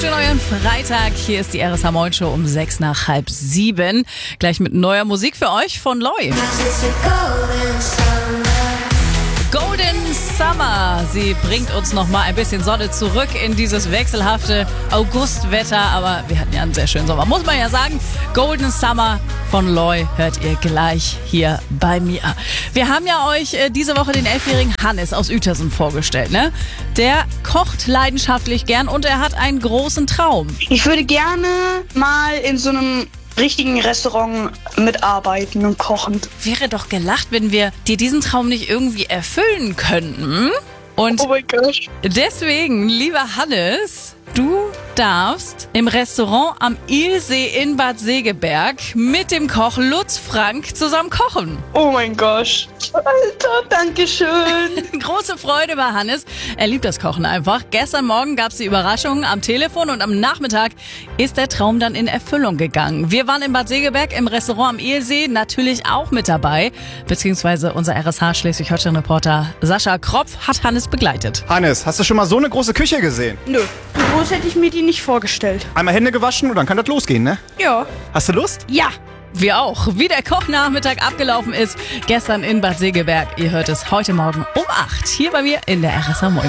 gut in euren Freitag. Hier ist die RSH Moin Show um 6 nach halb 7. Gleich mit neuer Musik für euch von Loi. Golden Summer. Sie bringt uns noch mal ein bisschen Sonne zurück in dieses wechselhafte Augustwetter. Aber wir hatten ja einen sehr schönen Sommer, muss man ja sagen. Golden Summer von Loi hört ihr gleich hier bei mir. Wir haben ja euch diese Woche den 11-jährigen Hannes aus Uetersen vorgestellt, ne? Der kocht leidenschaftlich gern und er hat einen großen Traum. Ich würde gerne mal in so einem richtigen Restaurant mitarbeiten und kochen. Wäre doch gelacht, wenn wir dir diesen Traum nicht irgendwie erfüllen könnten. Und Oh mein Gott. deswegen, lieber Hannes, du darfst im Restaurant am Ilsee in Bad Segeberg mit dem Koch Lutz Frank zusammen kochen. Oh mein Gott. Alter, danke schön. Große Freude bei Hannes. Er liebt das Kochen einfach. Gestern Morgen gab es die Überraschung am Telefon und am Nachmittag ist der Traum dann in Erfüllung gegangen. Wir waren in Bad Segeberg im Restaurant am Ilsee natürlich auch mit dabei. Beziehungsweise unser RSH Schleswig-Holstein-Reporter Sascha Kropf hat Hannes begleitet. Hannes, hast du schon mal so eine große Küche gesehen? Nö, so groß hätte ich mir die nicht vorgestellt. Einmal Hände gewaschen und dann kann das losgehen, ne? Ja. Hast du Lust? Ja. Wir auch. Wie der Kochnachmittag abgelaufen ist, gestern in Bad Segeberg. Ihr hört es heute Morgen um 8 hier bei mir in der RSH Moin.